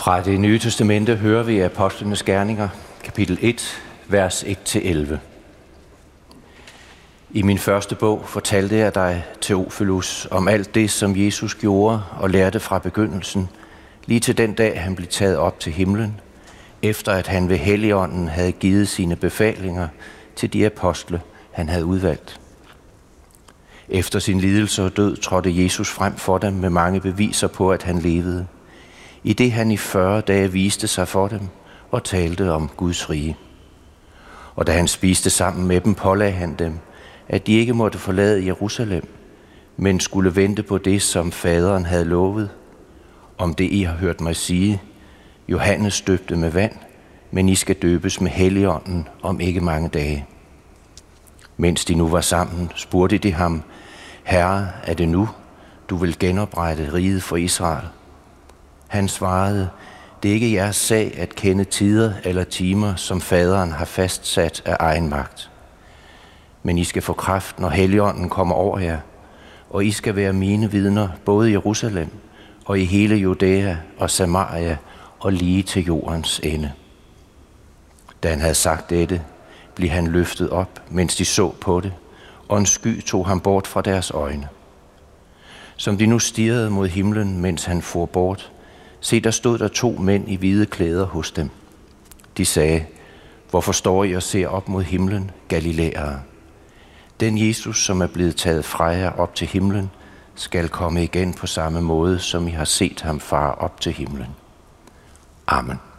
Fra Det Nye Testamente hører vi Apostlenes Gerninger, kapitel 1, vers 1-11. I min første bog fortalte jeg dig, Theophilus, om alt det, som Jesus gjorde og lærte fra begyndelsen, lige til den dag, han blev taget op til himlen, efter at han ved Helligånden havde givet sine befalinger til de apostle, han havde udvalgt. Efter sin lidelse og død trådte Jesus frem for dem med mange beviser på, at han levede, i det han i 40 dage viste sig for dem og talte om Guds rige. Og da han spiste sammen med dem, pålagde han dem, at de ikke måtte forlade Jerusalem, men skulle vente på det, som faderen havde lovet. Om det I har hørt mig sige, Johannes døbte med vand, men I skal døbes med Helligånden om ikke mange dage. Mens de nu var sammen, spurgte de ham, Herre, er det nu, du vil genoprette riget for Israel? Han svarede, det er ikke jeres sag at kende tider eller timer, som faderen har fastsat af egen magt. Men I skal få kraft, når Helligånden kommer over jer, og I skal være mine vidner både i Jerusalem og i hele Judæa og Samaria og lige til jordens ende. Da han havde sagt dette, blev han løftet op, mens de så på det, og en sky tog ham bort fra deres øjne. Som de nu stirrede mod himlen, mens han for bort, se, der stod der 2 mænd i hvide klæder hos dem. De sagde, hvorfor står I og ser op mod himlen, Galilæere? Den Jesus, som er blevet taget fra jer op til himlen, skal komme igen på samme måde, som I har set ham fare op til himlen. Amen.